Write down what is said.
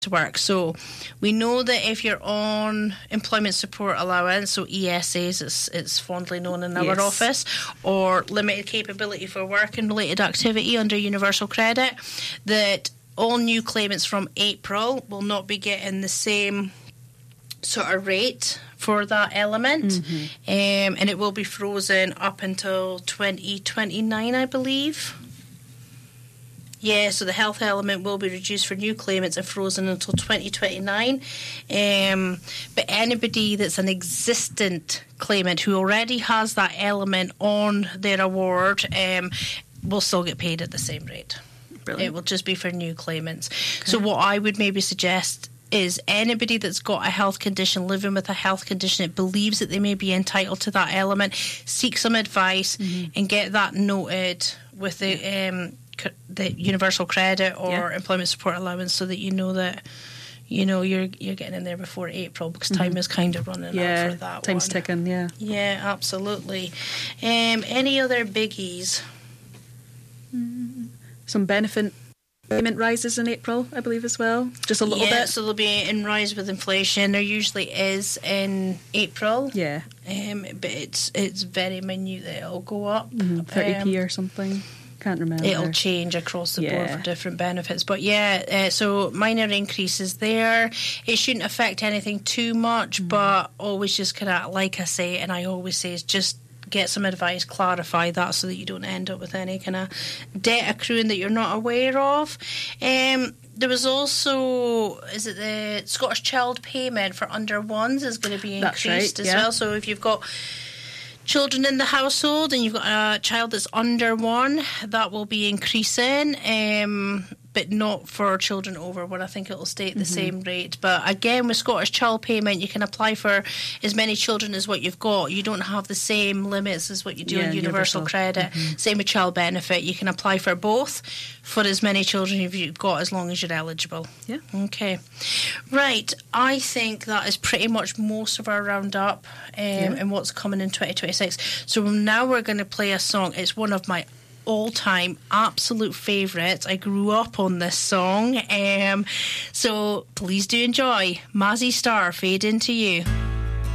to work. So we know that if you're on employment support allowance, so ESAs, it's fondly known in our office, or limited capability for work and related activity under universal credit, that all new claimants from April will not be getting the same sort of rate for that element, and it will be frozen up until 2029, I believe. Yeah, so the health element will be reduced for new claimants and frozen until 2029. But anybody that's an existent claimant who already has that element on their award will still get paid at the same rate. Brilliant. It will just be for new claimants. Okay. So what I would maybe suggest is anybody that's got a health condition, living with a health condition, it believes that they may be entitled to that element, seek some advice and get that noted with the universal credit or employment support allowance, so that you know that you're getting in there before April, because time is kind of running out for that. Time's ticking. Yeah, absolutely. Any other biggies? Some benefit payment rises in April, I believe, as well. Just a little bit. So they'll be in rise with inflation. There usually is in April. Yeah. But it's very minute that it'll go up. 30p or something. Can't remember. It'll change across the board for different benefits. But so minor increases there. It shouldn't affect anything too much, but always just kind of, like I say, and I always say, is just get some advice, clarify that, so that you don't end up with any kind of debt accruing that you're not aware of. There was also, is it the Scottish Child Payment for under ones is going to be increased as well. So if you've got children in the household and you've got a child that's under one, that will be increasing, but not for children over one. I think it will stay at the same rate. But again, with Scottish Child Payment, you can apply for as many children as what you've got. You don't have the same limits as what you do in universal credit. Same with child benefit. You can apply for both for as many children as you've got, as long as you're eligible. Yeah. Okay. Right. I think that is pretty much most of our roundup and what's coming in 2026. So now we're going to play a song. It's one of my all-time absolute favourites. I grew up on this song. So please do enjoy Mazzy Star, Fade Into You.